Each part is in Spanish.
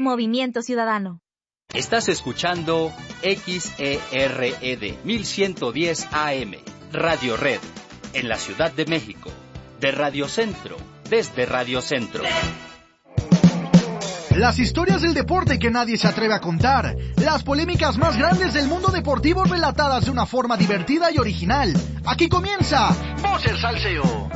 Movimiento Ciudadano. Estás escuchando XERED 1110 AM, Radio Red, en la Ciudad de México, de Radio Centro, desde Radio Centro. Las historias del deporte que nadie se atreve a contar, las polémicas más grandes del mundo deportivo relatadas de una forma divertida y original. Aquí comienza Voz el Salseo.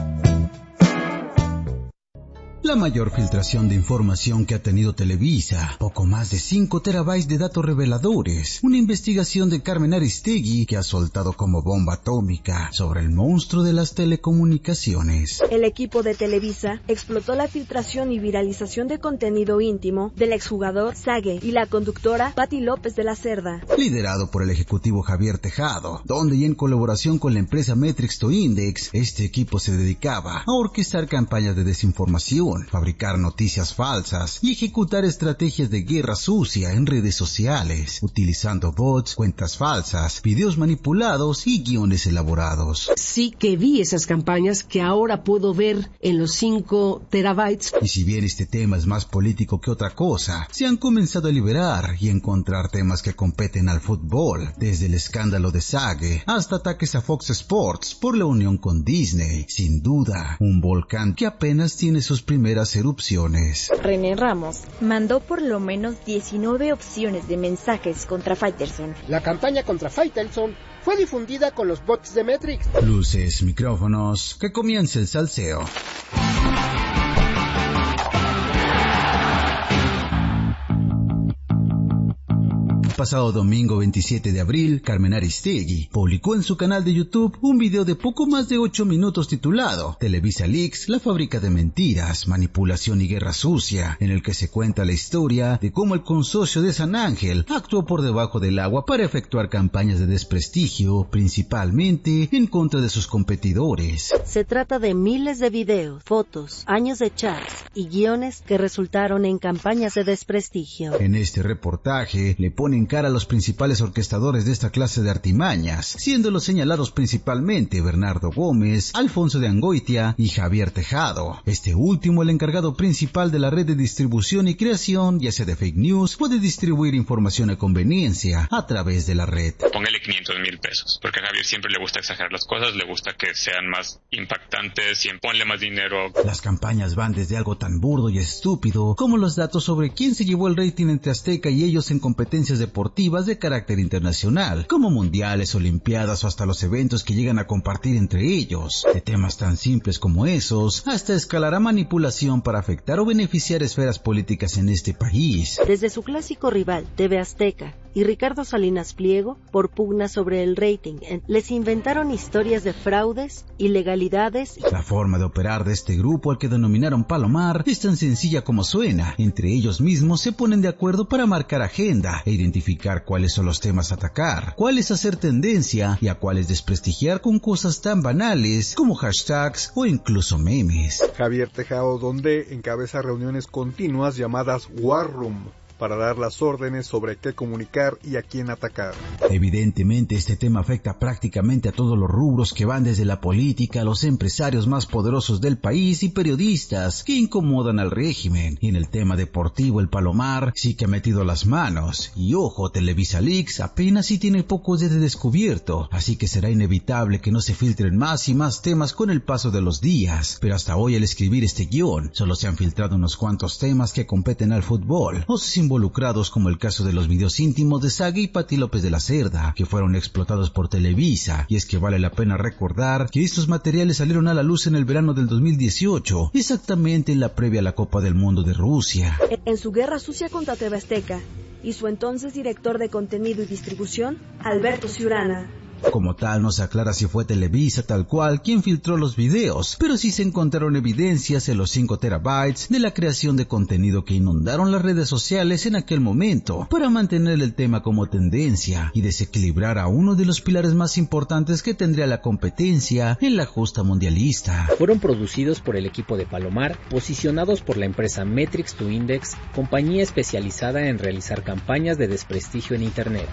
La mayor filtración de información que ha tenido Televisa, poco más de 5 terabytes de datos reveladores, una investigación de Carmen Aristegui que ha soltado como bomba atómica sobre el monstruo de las telecomunicaciones. El equipo de Televisa explotó la filtración y viralización de contenido íntimo del exjugador Sague y la conductora Patti López de la Cerda. Liderado por el ejecutivo Javier Tejado, donde y en colaboración con la empresa Metrics to Index, este equipo se dedicaba a orquestar campañas de desinformación, fabricar noticias falsas y ejecutar estrategias de guerra sucia en redes sociales, utilizando bots, cuentas falsas, videos manipulados y guiones elaborados. Sí que vi esas campañas que ahora puedo ver en los 5 terabytes. Y si bien este tema es más político que otra cosa, se han comenzado a liberar y encontrar temas que competen al fútbol, desde el escándalo de Sague hasta ataques a Fox Sports por la unión con Disney. Sin duda, un volcán que apenas tiene sus primeras erupciones. René Ramos mandó por lo menos 19 opciones de mensajes contra Faitelson. La campaña contra Faitelson fue difundida con los bots de Metrics. Luces, micrófonos, que comience el salseo. Pasado domingo 27 de abril, Carmen Aristegui publicó en su canal de YouTube un video de poco más de 8 minutos titulado Televisa Leaks, la fábrica de mentiras, manipulación y guerra sucia, en el que se cuenta la historia de cómo el consorcio de San Ángel actuó por debajo del agua para efectuar campañas de desprestigio, principalmente en contra de sus competidores. Se trata de miles de videos, fotos, años de chats y guiones que resultaron en campañas de desprestigio. En este reportaje le ponen cara a los principales orquestadores de esta clase de artimañas, siendo los señalados principalmente Bernardo Gómez, Alfonso de Angoitia y Javier Tejado. Este último, el encargado principal de la red de distribución y creación, ya sea de fake news, puede distribuir información a conveniencia a través de la red. Póngale 500,000 pesos, porque a Javier siempre le gusta exagerar las cosas, le gusta que sean más impactantes, y ponle más dinero. Las campañas van desde algo tan burdo y estúpido como los datos sobre quién se llevó el rating entre Azteca y ellos en competencias deportivas de carácter internacional, como mundiales, olimpiadas o hasta los eventos que llegan a compartir entre ellos. De temas tan simples como esos, hasta escalar a manipulación para afectar o beneficiar esferas políticas en este país. Desde su clásico rival, TV Azteca, y Ricardo Salinas Pliego, por pugna sobre el rating, les inventaron historias de fraudes, ilegalidades. La forma de operar de este grupo, al que denominaron Palomar, es tan sencilla como suena. Entre ellos mismos se ponen de acuerdo para marcar agenda e identificar cuáles son los temas a atacar, cuáles hacer tendencia y a cuáles desprestigiar con cosas tan banales como hashtags o incluso memes. Javier Tejado, donde encabeza reuniones continuas llamadas War Room, para dar las órdenes sobre qué comunicar y a quién atacar. Evidentemente este tema afecta prácticamente a todos los rubros que van desde la política a los empresarios más poderosos del país y periodistas que incomodan al régimen. Y en el tema deportivo el Palomar sí que ha metido las manos. Y ojo, Televisa Leaks apenas sí tiene pocos días de descubierto, así que será inevitable que no se filtren más y más temas con el paso de los días. Pero hasta hoy, al escribir este guión, solo se han filtrado unos cuantos temas que competen al fútbol o sus involucrados, como el caso de los videos íntimos de Sague y Patti López de la Cerda, que fueron explotados por Televisa. Y es que vale la pena recordar que estos materiales salieron a la luz en el verano del 2018, exactamente en la previa a la Copa del Mundo de Rusia. En su guerra sucia contra TV Azteca y su entonces director de contenido y distribución, Alberto Ciurana. Como tal, no se aclara si fue Televisa tal cual quien filtró los videos, pero sí se encontraron evidencias en los 5 terabytes de la creación de contenido que inundaron las redes sociales en aquel momento para mantener el tema como tendencia y desequilibrar a uno de los pilares más importantes que tendría la competencia en la justa mundialista. Fueron producidos por el equipo de Palomar, posicionados por la empresa Metrics to Index, compañía especializada en realizar campañas de desprestigio en Internet.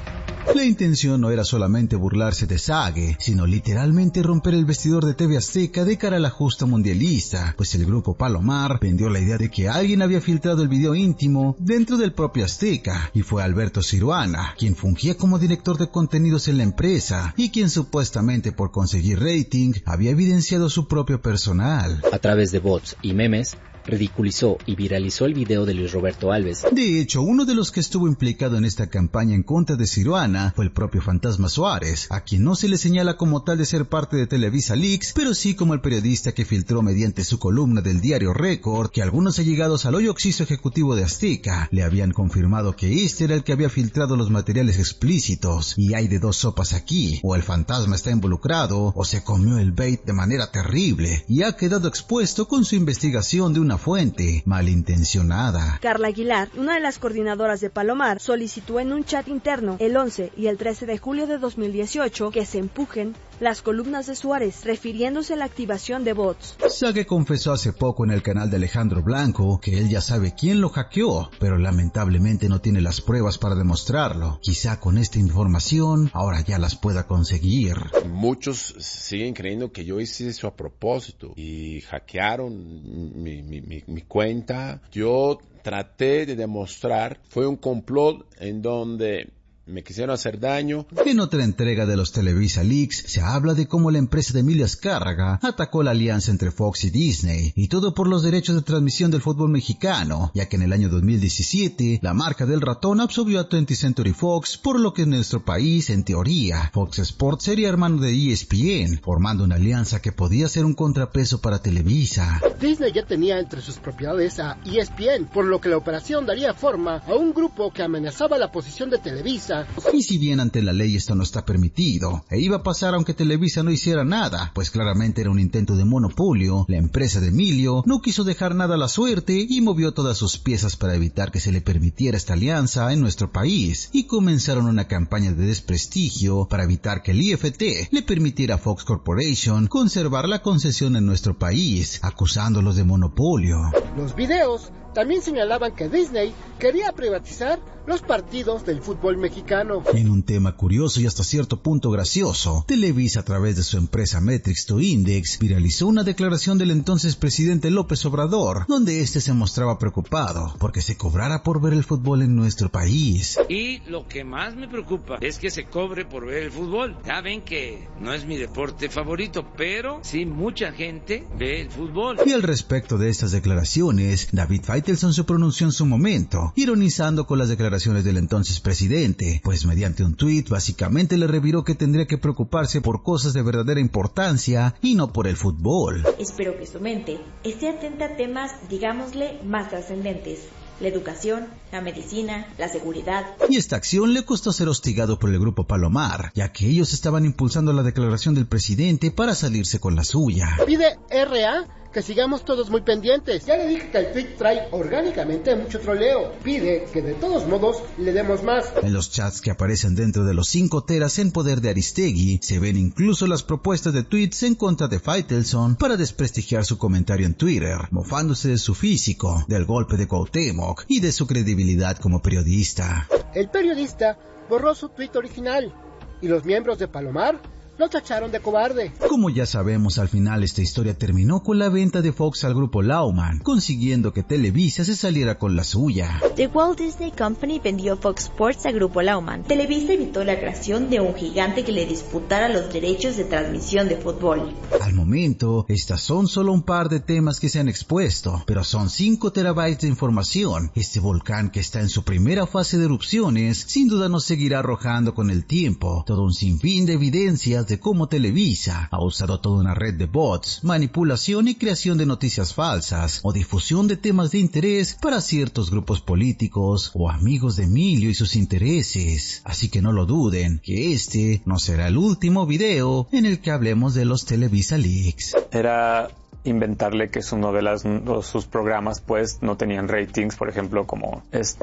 La intención no era solamente burlarse de Sage, sino literalmente romper el vestidor de TV Azteca de cara a la justa mundialista, pues el grupo Palomar vendió la idea de que alguien había filtrado el video íntimo dentro del propio Azteca, y fue Alberto Ciruana, quien fungía como director de contenidos en la empresa, y quien supuestamente por conseguir rating había evidenciado su propio personal. A través de bots y memes, ridiculizó y viralizó el video de Luis Roberto Alves. De hecho, uno de los que estuvo implicado en esta campaña en contra de Ciruana fue el propio Fantasma Suárez, a quien no se le señala como tal de ser parte de Televisa Leaks, pero sí como el periodista que filtró mediante su columna del diario Récord que algunos allegados al hoy occiso ejecutivo de Azteca le habían confirmado que este era el que había filtrado los materiales explícitos. Y hay de dos sopas aquí: o el fantasma está involucrado o se comió el bait de manera terrible y ha quedado expuesto con su investigación de una fuente malintencionada. Carla Aguilar, una de las coordinadoras de Palomar, solicitó en un chat interno el 11 y el 13 de julio de 2018 que se empujen las columnas de Suárez, refiriéndose a la activación de bots. Sage confesó hace poco en el canal de Alejandro Blanco que él ya sabe quién lo hackeó, pero lamentablemente no tiene las pruebas para demostrarlo. Quizá con esta información ahora ya las pueda conseguir. Muchos siguen creyendo que yo hice eso a propósito y hackearon mi cuenta. Yo traté de demostrar, fue un complot en donde me quisieron hacer daño. En otra entrega de los Televisa Leaks se habla de cómo la empresa de Emilio Azcárraga atacó la alianza entre Fox y Disney, y todo por los derechos de transmisión del fútbol mexicano, ya que en el año 2017 la marca del ratón absorbió a 20th Century Fox, por lo que en nuestro país, en teoría, Fox Sports sería hermano de ESPN, formando una alianza que podía ser un contrapeso para Televisa. Disney ya tenía entre sus propiedades a ESPN, por lo que la operación daría forma a un grupo que amenazaba la posición de Televisa. Y si bien ante la ley esto no está permitido, e iba a pasar aunque Televisa no hiciera nada, pues claramente era un intento de monopolio, la empresa de Emilio no quiso dejar nada a la suerte y movió todas sus piezas para evitar que se le permitiera esta alianza en nuestro país, y comenzaron una campaña de desprestigio para evitar que el IFT le permitiera a Fox Corporation conservar la concesión en nuestro país, acusándolos de monopolio. Los videos también señalaban que Disney quería privatizar los partidos del fútbol mexicano. En un tema curioso y hasta cierto punto gracioso, Televisa, a través de su empresa Metrics to Index, viralizó una declaración del entonces presidente López Obrador, donde este se mostraba preocupado porque se cobrara por ver el fútbol en nuestro país. Y lo que más me preocupa es que se cobre por ver el fútbol. Ya ven que no es mi deporte favorito, pero sí mucha gente ve el fútbol. Y al respecto de estas declaraciones, David Faitelson se pronunció en su momento, ironizando con las declaraciones del entonces presidente, pues mediante un tuit básicamente le reviró que tendría que preocuparse por cosas de verdadera importancia y no por el fútbol. Espero que su mente esté atenta a temas, digámosle, más trascendentes: la educación, la medicina, la seguridad. Y esta acción le costó ser hostigado por el grupo Palomar, ya que ellos estaban impulsando la declaración del presidente para salirse con la suya. Pide RA que sigamos todos muy pendientes. Ya le dije que el tweet trae orgánicamente mucho troleo. Pide que de todos modos le demos más. En los chats que aparecen dentro de los 5 teras en poder de Aristegui, se ven incluso las propuestas de tweets en contra de Faitelson para desprestigiar su comentario en Twitter, mofándose de su físico, del golpe de Cuauhtémoc y de su credibilidad como periodista. El periodista borró su tweet original y los miembros de Palomar lo tacharon de cobarde. Como ya sabemos, al final esta historia terminó con la venta de Fox al grupo Lauman, consiguiendo que Televisa se saliera con la suya. The Walt Disney Company vendió Fox Sports al grupo Lauman. Televisa evitó la creación de un gigante que le disputara los derechos de transmisión de fútbol. Al momento, estas son solo un par de temas que se han expuesto, pero son 5 terabytes de información. Este volcán, que está en su primera fase de erupciones, sin duda nos seguirá arrojando con el tiempo todo un sinfín de evidencias de cómo Televisa ha usado toda una red de bots, manipulación y creación de noticias falsas o difusión de temas de interés para ciertos grupos políticos o amigos de Emilio y sus intereses. Así que no lo duden, que este no será el último video en el que hablemos de los Televisa Leaks. Era inventarle que su novela o sus programas pues no tenían ratings, por ejemplo como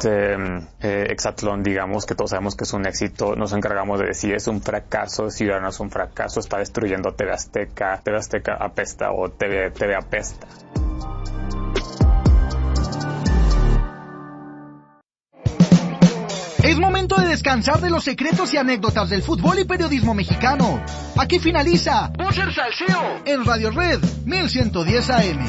Exatlón, digamos, que todos sabemos que es un éxito. Nos encargamos de decir es un fracaso, si no es un fracaso, está destruyendo TV Azteca apesta o TV apesta. Es momento momento de descansar de los secretos y anécdotas del fútbol y periodismo mexicano. Aquí finaliza Voz del Salseo en Radio Red 1110 AM.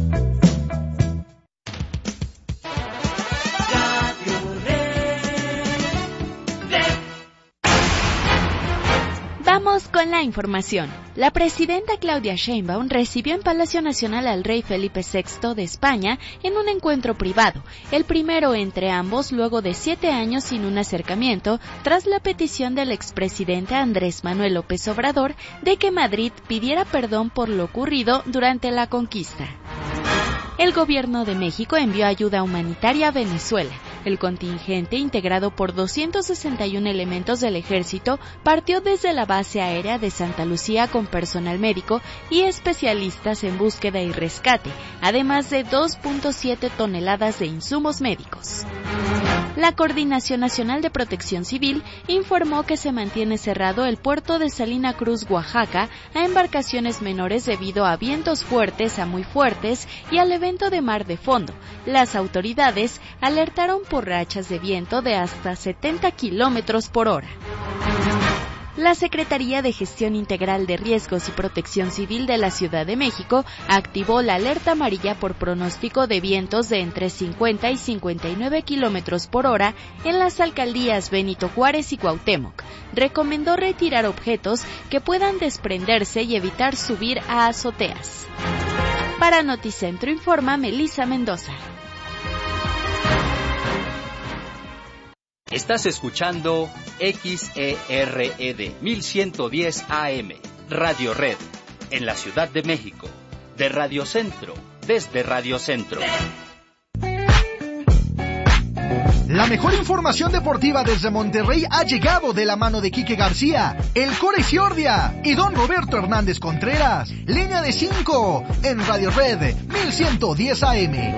Vamos con la información. La presidenta Claudia Sheinbaum recibió en Palacio Nacional al rey Felipe VI de España en un encuentro privado, el primero entre ambos luego de 7 años sin un acercamiento, tras la petición del expresidente Andrés Manuel López Obrador de que Madrid pidiera perdón por lo ocurrido durante la conquista. El gobierno de México envió ayuda humanitaria a Venezuela. El contingente, integrado por 261 elementos del ejército, partió desde la base aérea de Santa Lucía con personal médico y especialistas en búsqueda y rescate, además de 2.7 toneladas de insumos médicos. La Coordinación Nacional de Protección Civil informó que se mantiene cerrado el puerto de Salina Cruz, Oaxaca, a embarcaciones menores debido a vientos fuertes a muy fuertes y al evento de mar de fondo. Las autoridades alertaron por rachas de viento de hasta 70 kilómetros por hora. La Secretaría de Gestión Integral de Riesgos y Protección Civil de la Ciudad de México activó la alerta amarilla por pronóstico de vientos de entre 50 y 59 kilómetros por hora en las alcaldías Benito Juárez y Cuauhtémoc. Recomendó retirar objetos que puedan desprenderse y evitar subir a azoteas. Para Noticentro informa Melissa Mendoza. Estás escuchando XERED 1110 AM, Radio Red, en la Ciudad de México, de Radio Centro, desde Radio Centro. La mejor información deportiva desde Monterrey ha llegado de la mano de Quique García, el Core Fiordia y don Roberto Hernández Contreras. Línea de 5 en Radio Red 1110 AM.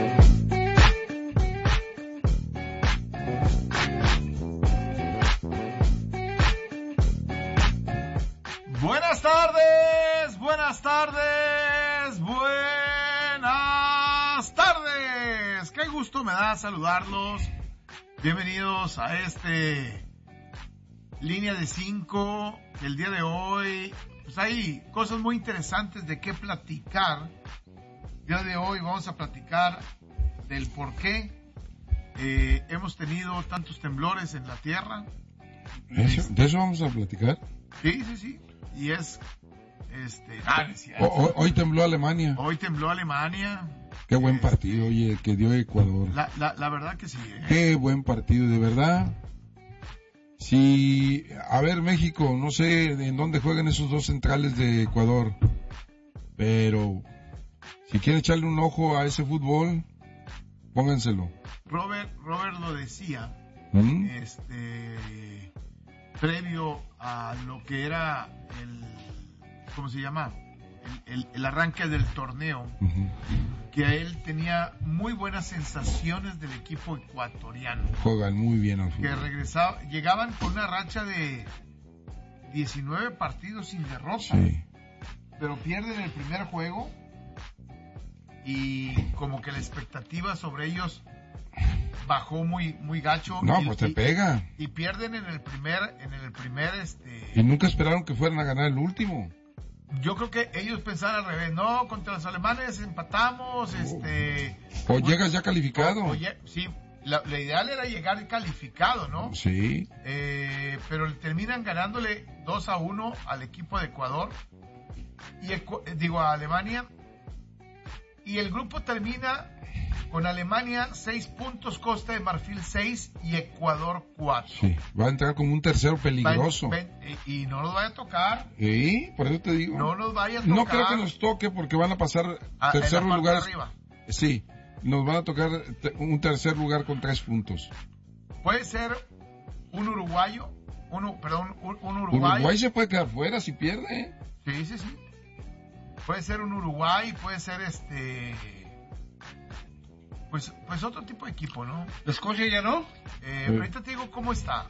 Buenas tardes, buenas tardes, buenas tardes. Qué gusto me da saludarlos. Bienvenidos a Línea de 5. El día de hoy, pues hay cosas muy interesantes de qué platicar. El día de hoy vamos a platicar del por qué hemos tenido tantos temblores en la Tierra. ¿De eso vamos a platicar? Sí. Y es hoy tembló Alemania. Hoy tembló Alemania. Qué buen partido, oye, que dio Ecuador. La verdad que sí. Qué buen partido, de verdad. Sí, a ver, México, no sé en dónde juegan esos dos centrales de Ecuador, pero si quieren echarle un ojo a ese fútbol, pónganselo. Robert lo decía, previo a lo que era el arranque del torneo, que a él tenía muy buenas sensaciones del equipo ecuatoriano. Juegan muy bien al fútbol. Que llegaban con una racha de 19 partidos sin derrota, sí, pero pierden el primer juego y como que la expectativa sobre ellos bajó muy gacho. No, pues te pega. Y pierden en el primer Y nunca esperaron que fueran a ganar el último. Yo creo que ellos pensaban al revés. No, contra los alemanes empatamos, O llegas ya calificado. Sí, la ideal era llegar calificado, ¿no? Sí. Pero terminan ganándole 2-1 al equipo de Ecuador. A Alemania. Y el grupo termina con Alemania 6 puntos, Costa de Marfil 6 y Ecuador 4. Sí, va a entrar como un tercero peligroso. Y no nos vaya a tocar. Sí, por eso te digo. No nos vaya a tocar. No creo que nos toque porque van a pasar tercer lugar. Sí, nos van a tocar un tercer lugar con 3 puntos. Puede ser un uruguayo, un Uruguay. Uruguay se puede quedar fuera si pierde. Sí. Puede ser un Uruguay, puede ser Pues otro tipo de equipo, ¿no? ¿Escocia ya no? Ahorita te digo cómo está.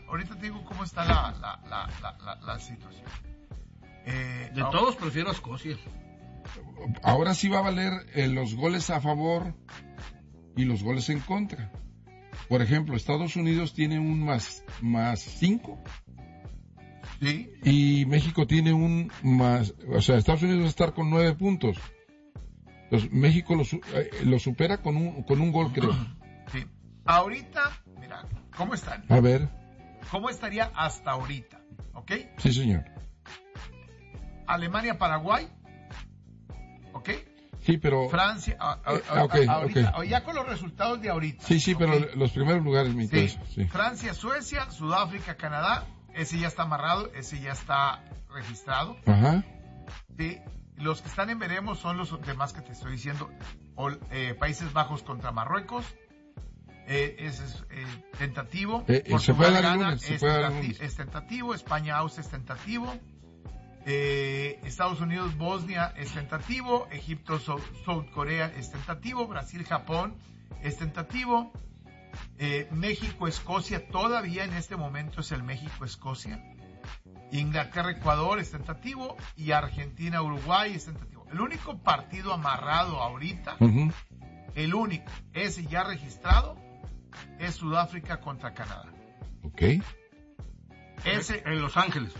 La situación. De todos prefiero a Escocia. Ahora sí va a valer los goles a favor y los goles en contra. por ejemplo, Estados Unidos tiene un más 5. Sí. Y México tiene un más, o sea, Estados Unidos va a estar con 9 puntos. Entonces, México lo supera con un gol, creo. Sí. Ahorita, mira, ¿cómo están? A ver. ¿Cómo estaría hasta ahorita? ¿Ok? Sí, señor. Alemania-Paraguay. ¿Ok? Sí, pero... Francia, ahorita, ya con los resultados de ahorita. Sí, ¿okay? Pero los primeros lugares me interesa. Sí. Francia, Suecia, Sudáfrica, Canadá. Ese ya está amarrado, ese ya está registrado. Ajá. Sí. Los que están en veremos son los demás que te estoy diciendo. Países Bajos contra Marruecos. Ese es tentativo. Portugal, Ghana es tentativo. España, Austria es tentativo. Estados Unidos, Bosnia es tentativo. Egipto, South Corea es tentativo. Brasil, Japón es tentativo. México, Escocia, todavía en este momento es el México-Escocia. Inglaterra, Ecuador es tentativo. Y Argentina, Uruguay es tentativo. El único partido amarrado ahorita, el único, ese ya registrado, es Sudáfrica contra Canadá. Ok. Ese en Los Ángeles.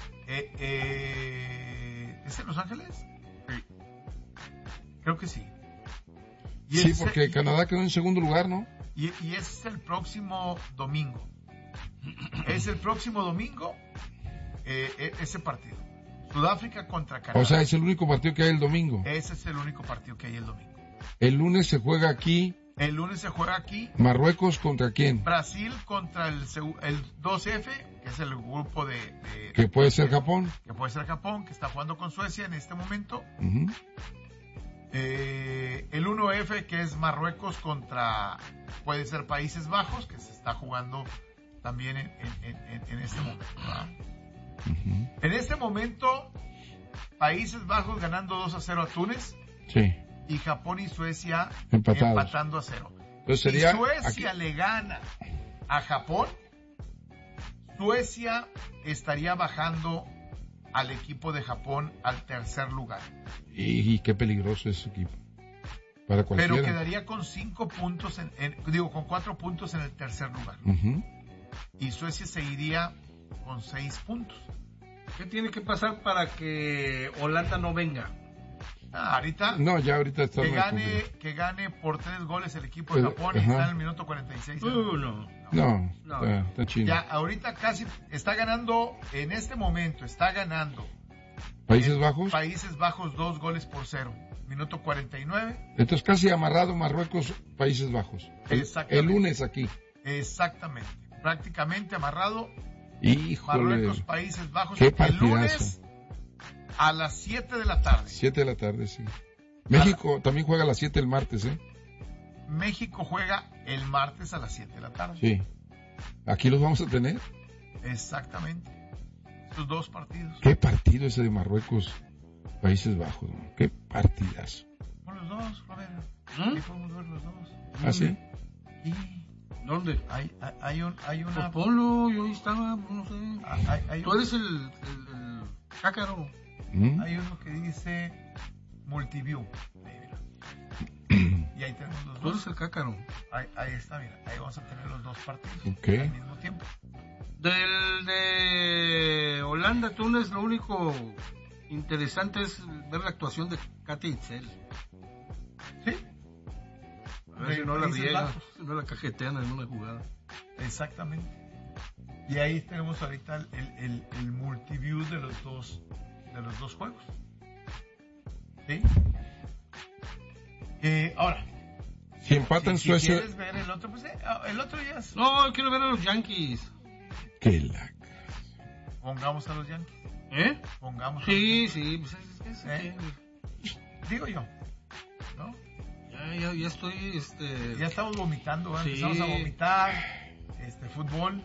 ¿Es en Los Ángeles? Sí. Creo que sí. Sí, porque Canadá quedó en segundo lugar, ¿no? Y ese es el próximo domingo. Es el próximo domingo ese partido. Sudáfrica contra Canadá. O sea, es el único partido que hay el domingo. Ese es el único partido que hay el domingo. El lunes se juega aquí. ¿Marruecos contra quién? Brasil contra el 2F, que es el grupo de que puede ser Japón. Que puede ser Japón, que está jugando con Suecia en este momento. El 1F, que es Marruecos contra, puede ser Países Bajos, que se está jugando también en este momento. En este momento, Países Bajos ganando 2-0 a Túnez. Sí. Y Japón y Suecia empatando a 0. Entonces sería si Suecia le gana a Japón, Suecia estaría bajando al equipo de Japón al tercer lugar. Y qué peligroso es ese equipo. Para cualquiera. Pero quedaría con 5 puntos, con 4 puntos en el tercer lugar. Y Suecia seguiría con 6 puntos. ¿Qué tiene que pasar para que Holanda no venga? Ahorita. No, ya ahorita está. Que gane por 3 goles el equipo de Japón y está en el minuto 46. No. Está chido. Ya, ahorita casi está ganando, en este momento está ganando. ¿Países Bajos? Países Bajos 2-0. Minuto 49. Entonces casi amarrado Marruecos, Países Bajos. El lunes aquí. Exactamente. Prácticamente amarrado. Híjole. Marruecos, Países Bajos. Qué partidazo. El lunes a las 7 de la tarde. 7 de la tarde, sí. México también juega a las 7 el martes, ¿eh? México juega el martes a las 7 de la tarde. Sí. ¿Aquí los vamos a tener? Exactamente. Estos 2 partidos. ¿Qué partido ese de Marruecos, Países Bajos? ¿No? ¿Qué partidazo? Con los 2, Roberto. Ahí podemos ver los 2. ¿Ah, sí? ¿Dónde? Hay una... Pues ponlo, yo ahí estaba, no sé. Tú eres el cácaro. Hay uno que dice Multiview. Y ahí tenemos los 2. Tú eres el cácaro. Ahí está, mira. Ahí vamos a tener los 2 partidos al mismo tiempo. Del de Holanda-Túnez, lo único interesante es ver la actuación de Katy Itzel. Sí. A ver si no la riega, si no la cajetean en una jugada. Exactamente. Y ahí tenemos ahorita el multiview de los dos juegos. ¿Sí? Ahora, si empatan Suecia. Si quieres ver el otro, pues el otro ya es... No, quiero ver a los Yankees. Qué la... Pongamos a los Yankees. Pongamos. Sí, pues digo yo, ¿no? Ya estoy, Ya estamos vomitando, sí. Empezamos a vomitar, fútbol.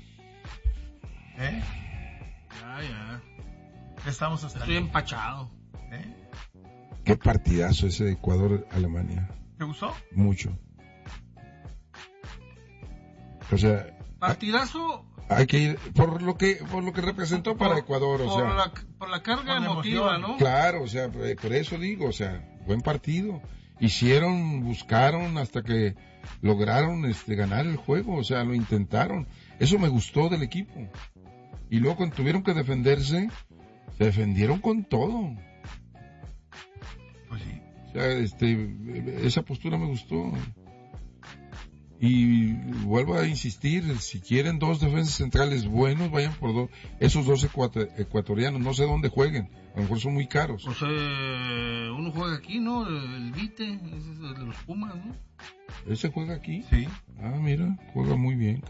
Ya. Estamos hasta... Estoy empachado. Qué partidazo ese de Ecuador-Alemania. ¿Te gustó? Mucho. O sea... Partidazo... Hay que ir por lo que representó para Ecuador, por la carga emotiva, ¿no? Claro, o sea, por eso digo, o sea, buen partido. buscaron hasta que lograron ganar el juego, o sea, lo intentaron. Eso me gustó del equipo. Y luego cuando tuvieron que defenderse, se defendieron con todo. Pues sí. O sea, esa postura me gustó. Y vuelvo a insistir, si quieren 2 defensas centrales buenos, vayan por 2. Esos 2 ecuatorianos, no sé dónde jueguen, a lo mejor son muy caros. O sea, uno juega aquí, ¿no? El Vite, ese es el de los Pumas, ¿no? ¿Ese juega aquí? Sí. Ah, mira, juega muy bien.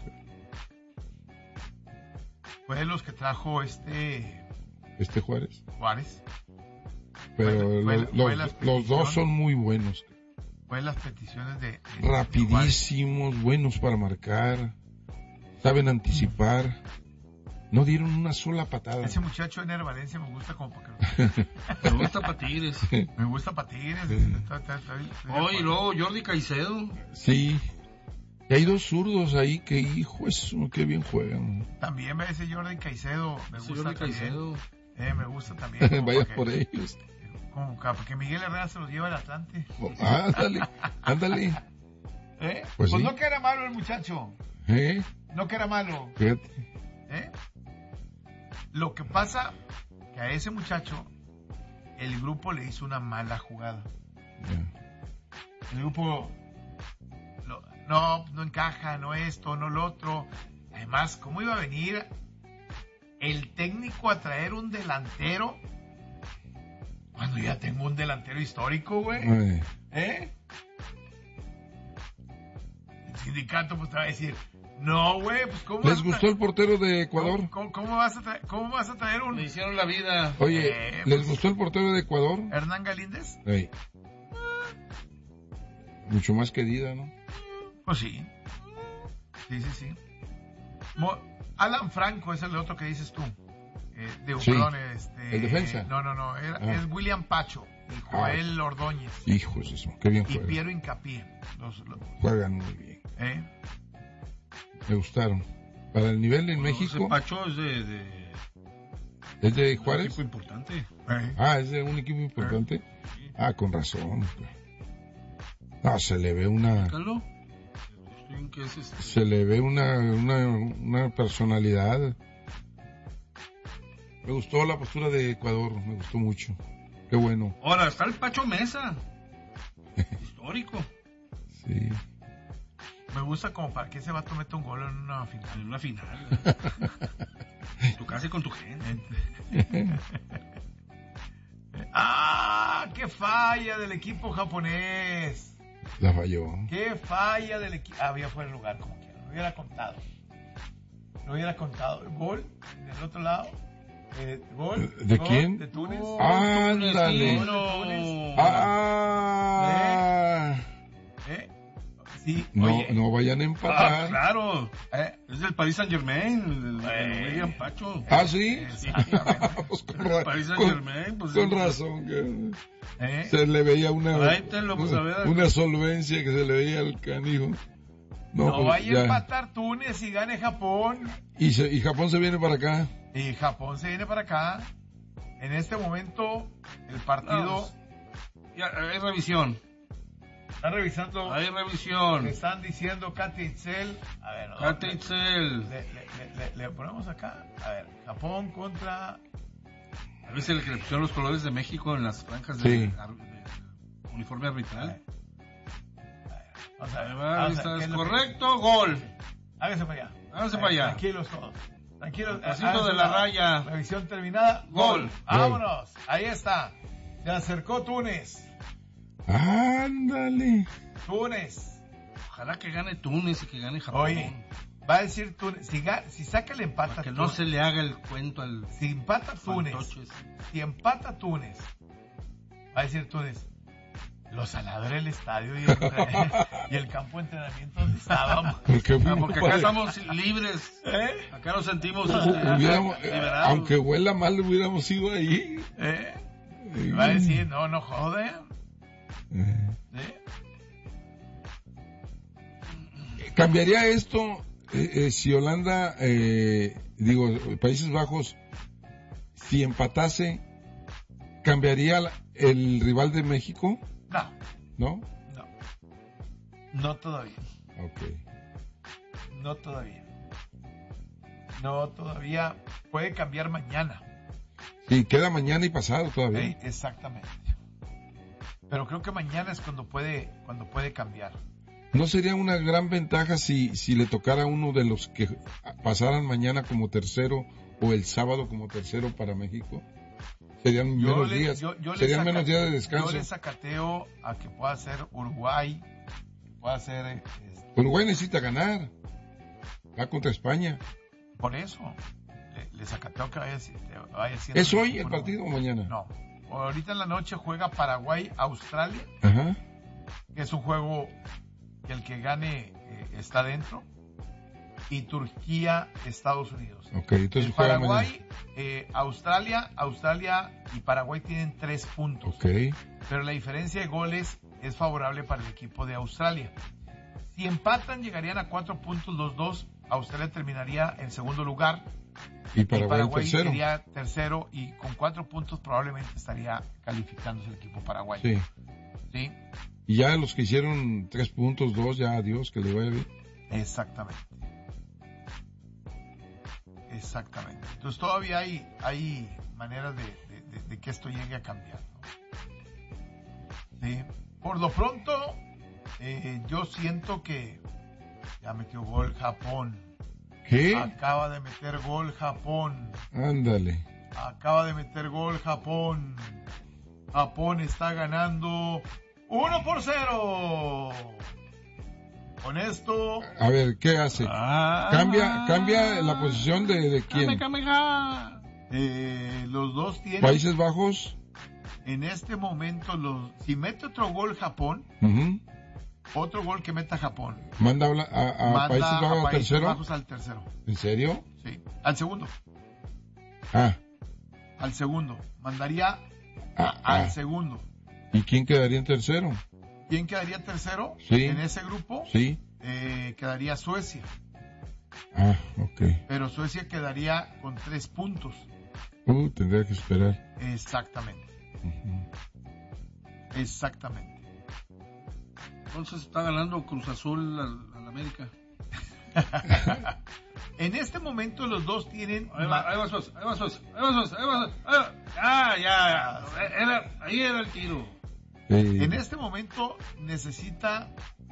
Fue los que trajo Juárez. Pero los 2 son muy buenos. Fue las peticiones de rapidísimos, buenos para marcar, saben anticipar, no dieron una sola patada. Ese muchacho de Ener Valencia me gusta como para me gusta para Tigres. Me gusta para Tigres. Y luego Jordi Caicedo. Sí. Y hay 2 zurdos ahí que, hijo, qué bien juegan. También ese Jordi Caicedo me gusta Jordi Caicedo. Me gusta también. Vaya por ellos. Como porque Miguel Herrera se los lleva al Atlante. Ándale. Pues no que era malo el muchacho. No que era malo. Fíjate. Lo que pasa que a ese muchacho el grupo le hizo una mala jugada. El grupo no encaja, no esto, no lo otro. Además, ¿cómo iba a venir el técnico a traer un delantero cuando ya tengo un delantero histórico, güey? El sindicato pues te va a decir, no, güey, pues ¿cómo? ¿Les gustó el portero de Ecuador? ¿Cómo vas a traer un? Me hicieron la vida. Oye, ¿les gustó el portero de Ecuador? ¿Hernán Galíndez? Mucho más querida, ¿no? Pues sí. Sí. Alan Franco es el otro que dices tú. Perdón, ¿el defensa? No, es William Pacho y Joel Ordóñez. Hijos, eso, qué bien juegan. Y Piero Hincapié. Juegan muy bien. Me gustaron. Para el nivel en México. Pacho es ¿Es de Juárez? Un equipo importante. ¿Es de un equipo importante? Con razón. No, se le ve una... Se le ve una personalidad. Me gustó la postura de Ecuador, me gustó mucho. Qué bueno. Ahora está el Pacho Mesa. Histórico. Sí. Me gusta como para que ese vato meta un gol en una final. En una final. Tu casa y con tu gente. ¡Qué falla del equipo japonés! La falló. ¡Qué falla del equipo! Había fuera de lugar, como quiera. Lo hubiera contado. El gol del otro lado. Gol. ¿De quién? De Túnez. ¡Ándale! Sí, no vayan a empatar. Claro. Es del Paris Saint-Germain, el William Pacho. ¿Sí? Paris Saint-Germain, pues. Con razón. Se le veía una solvencia que se le veía al canijo. No vaya a empatar Túnez y gane Japón. Y Japón se viene para acá. En este momento, el partido... Ya, hay revisión. Están revisando. Hay revisión. Le están diciendo Katia Itzel. A ver, ¿no? Katia Itzel. Le ponemos acá. A ver, Japón contra... A veces le pusieron los colores de México en las franjas de uniforme arbitral. Es correcto, gol. Háganse para allá. Tranquilos todos. Tranquilos. Pasito de la raya. Revisión terminada. Gol. Vámonos. Ahí está. Se acercó Túnez. Ándale. Túnez. Ojalá que gane Túnez y que gane Japón. Oye, va a decir Túnez. Si saca el empate. Que no se le haga el cuento al. Si empata Túnez. Va a decir Túnez. Lo saladré del estadio y el campo de entrenamiento donde estábamos. Porque acá estamos libres. Acá nos sentimos liberados. Aunque huela mal, hubiéramos ido ahí. Va a decir, no jode. ¿Cambiaría esto si Holanda, Países Bajos, si empatase, cambiaría el rival de México? ¿No? No todavía. Ok. No todavía. Puede cambiar mañana. Sí, queda mañana y pasado todavía. Exactamente. Pero creo que mañana es cuando puede cambiar. ¿No sería una gran ventaja si le tocara a uno de los que pasaran mañana como tercero o el sábado como tercero para México? Serían menos días. Serían menos días de descanso. Yo le sacateo a que pueda ser Uruguay, que pueda ser... Uruguay necesita ganar. Va contra España. Por eso. Le sacateo que vaya siendo... ¿Es hoy el partido o mañana? No. Ahorita en la noche juega Paraguay-Australia. Ajá. Que es un juego que el que gane está dentro. Y Turquía-Estados Unidos. Ok, entonces juega Paraguay, Australia y Paraguay tienen 3 puntos. Ok. Pero la diferencia de goles es favorable para el equipo de Australia. Si empatan, llegarían a 4 puntos los dos. Australia terminaría en segundo lugar. Y Paraguay tercero. Sería tercero y con 4 puntos probablemente estaría calificándose el equipo paraguayo. Sí. ¿Sí? Y ya los que hicieron 3 puntos, 2, ya adiós, que le vaya bien. Exactamente. Entonces todavía hay maneras de que esto llegue a cambiar, ¿no? ¿Sí? Por lo pronto, yo siento que ya metió gol Japón. ¿Qué? Acaba de meter gol Japón. Ándale. Acaba de meter gol Japón. Japón está ganando 1-0. Con esto... A ver, ¿qué hace? ¿Cambia la posición de quién? Los dos tienen... ¿Países Bajos? En este momento, si mete otro gol Japón, otro gol que meta Japón. ¿Manda a Países Bajos tercero? Bajos al tercero. ¿En serio? Sí, al segundo. Al segundo. Mandaría al segundo. ¿Y quién quedaría en tercero? ¿Quién quedaría tercero? Sí. En ese grupo. Sí. Quedaría Suecia. Ok. Pero Suecia quedaría con 3 puntos. Tendría que esperar. Exactamente. Exactamente. Entonces está ganando Cruz Azul al América. En este momento los dos tienen... Ahí va Suecia. Ahí era el tiro. En este momento necesita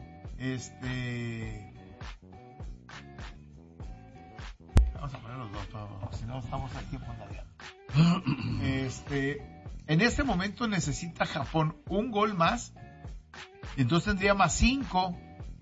vamos a poner los dos, si no estamos aquí en este momento necesita Japón un gol más, entonces tendría más 5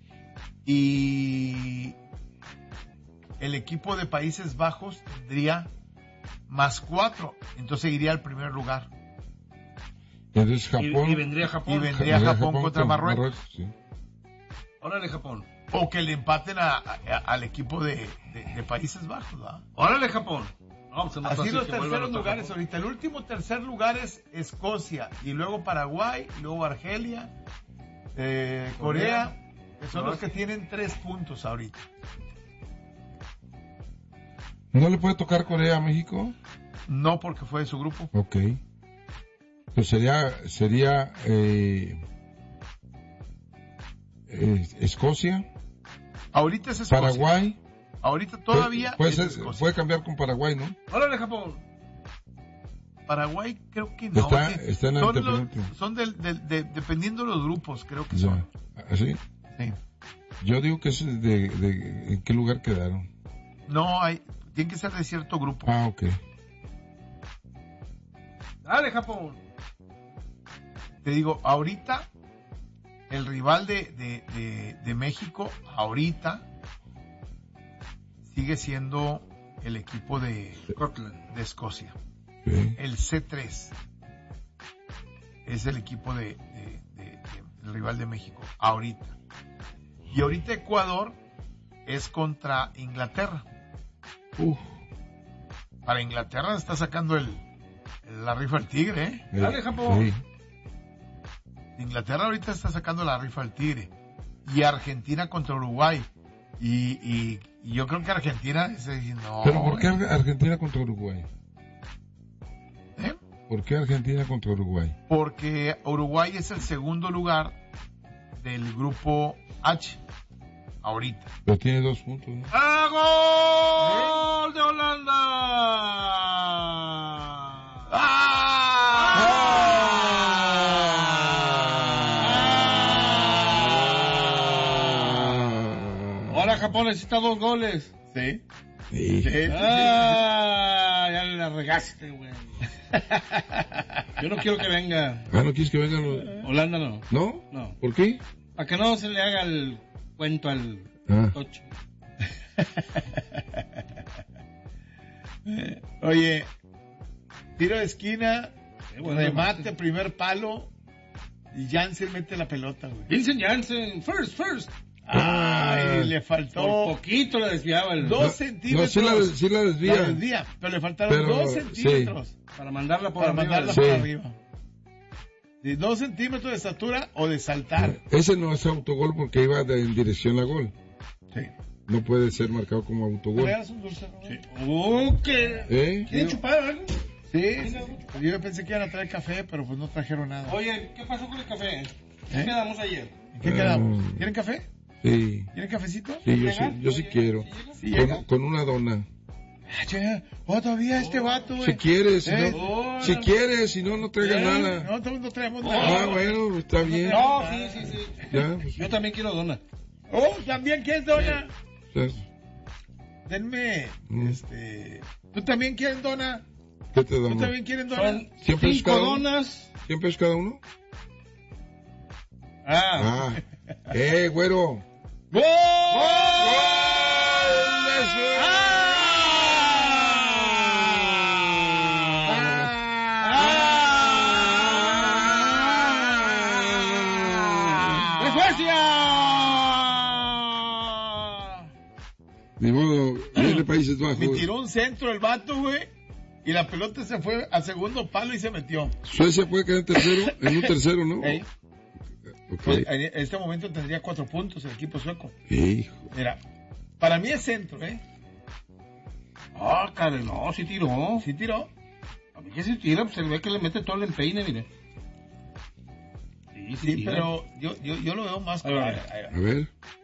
y el equipo de Países Bajos tendría más 4, entonces iría al primer lugar. Entonces Japón... Y vendría Japón. Japón contra Marruecos. Sí. Órale, Japón. O que le empaten al equipo de Países Bajos, ¿verdad? Órale, Japón. No, así los terceros lugares ahorita. El último tercer lugar es Escocia, y luego Paraguay, y luego Argelia, Corea, que son los que tienen 3 puntos ahorita. ¿No le puede tocar Corea a México? No, porque fue de su grupo. Ok. Pues sería Escocia. Ahorita es Escocia. Paraguay. Ahorita todavía puede cambiar con Paraguay, ¿no? ¡Órale, Japón! Paraguay creo que no. Está en el antepenúltimo. Son dependiendo de los grupos, creo que son. ¿Sí? Sí. Yo digo que es ¿en qué lugar quedaron? No, tiene que ser de cierto grupo. Ok. ¡Dale, Japón! Te digo, ahorita el rival de México, ahorita sigue siendo el equipo de Escocia. Sí. El C3 es el equipo el rival de México, ahorita. Y ahorita Ecuador es contra Inglaterra. Para Inglaterra está sacando la rifa al tigre, ¿eh? ¡Dale, Japón! Sí. Inglaterra ahorita está sacando la rifa al tigre. Y Argentina contra Uruguay. Y yo creo que Argentina dice, no. ¿Pero por qué Argentina contra Uruguay? ¿Por qué Argentina contra Uruguay? Porque Uruguay es el segundo lugar del grupo H ahorita. Pero tiene 2 puntos, ¿no? ¡Ah, gol de Holanda! Ahora Japón necesita 2 goles. Sí. Ya la regaste, güey. Yo no quiero que venga. ¿No quieres que venga? Holanda no. ¿No? No. ¿Por qué? Para que no se le haga el cuento al Tocho. Oye, tiro de esquina, remate, primer palo, y Jansen mete la pelota, güey. Vincent Janssen, first. Ay, le faltó. Por poquito la desviaba. 2 centímetros. No, sí la desvía. Pero le faltaron 2 centímetros. Sí. Para mandarla por arriba. De 2 centímetros de estatura o de saltar. Ese no es autogol porque iba en dirección a gol. Sí. No puede ser marcado como autogol. ¿Me das un dulce, no? Sí. ¿Qué? ¿Quieren chupar algo? Sí. Yo pensé que iban a traer café, pero pues no trajeron nada. Oye, ¿qué pasó con el café? ¿Qué quedamos ayer? ¿En qué quedamos? ¿Quieren café? Sí. ¿Quieren cafecito? Sí, yo sí quiero. ¿Sí con una dona. Todavía este vato, güey. Si quieres, si no, no traiga nada. No traemos nada. Bueno, está bien. No, sí. Ya, pues. Yo también quiero dona. ¿También quieres dona? Sí. Denme, ¿tú también quieres dona? ¿Qué te dono? ¿Tú también quieres dona? Son 5 donas. ¿Siempre es cada uno? Güero. ¡Gol! Ni modo, viene Países Bajos. Me tiró un centro el vato, güey, y la pelota se fue a segundo palo y se metió. Suecia puede quedar en un tercero, ¿no? Okay. Pues en este momento tendría 4 puntos el equipo sueco. Hijo. Mira, para mí es centro, Caray, no, sí tiró. ¿Sí tiró? A mí que sí tira, pues se ve que le mete todo el empeine, mire. Sí, pero yo lo veo más claro. A ver.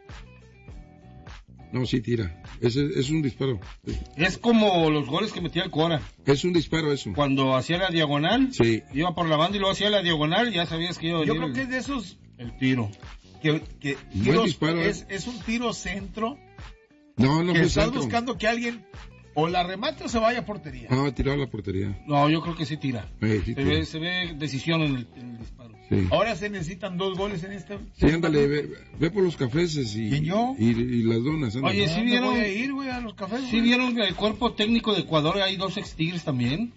No, sí tira. Es un disparo. Es como los goles que metía el Cora. Es un disparo eso. Cuando hacía la diagonal, sí. Iba por la banda y luego hacía la diagonal, ya sabías que iba a venir. Yo creo que es de esos... El tiro. Que buen disparo, es un tiro centro. No que fue estás centro. Buscando que alguien o la remate o se vaya a portería. No, tiró a la portería. No, yo creo que sí tira. Sí, se ve decisión en el disparo. Sí. Ahora se necesitan 2 goles en este. Sí, ándale, ve por los cafeses y las donas. Ándale. Oye, ¿sí vieron? Voy a ir, güey, a los cafés. ¿Sí vieron el cuerpo técnico de Ecuador? Hay 2 ex-tigres también.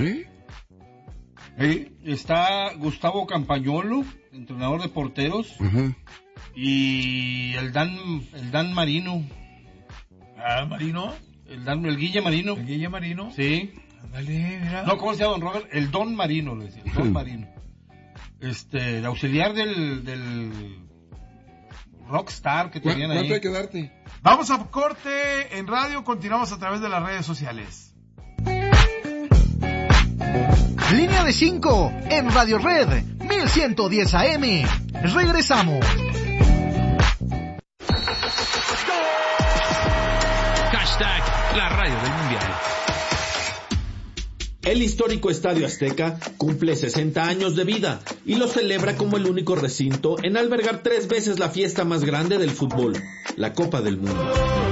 Está Gustavo Campagnolo, entrenador de porteros. Ajá. Y el Dan Marino. ¿Marino? El Guille Marino. ¿El Guille Marino? Sí. Ándale, mira. No, ¿cómo se llama, don Robert? El Don Marino, le decía. El Don Marino. El auxiliar del Rockstar que tenían ahí. ¿Cuánto hay que darte? Vamos a corte en radio, continuamos a través de las redes sociales. Línea de 5 en Radio Red 1110 AM. Regresamos. Hashtag la radio del mundial. El histórico Estadio Azteca cumple 60 años de vida y lo celebra como el único recinto en albergar 3 veces la fiesta más grande del fútbol, la Copa del Mundo.